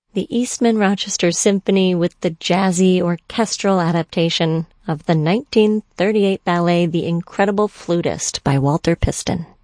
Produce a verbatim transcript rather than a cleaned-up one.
the Eastman Rochester Symphony with the jazzy orchestral adaptation of the nineteen thirty-eight ballet The Incredible Flutist by Walter Piston.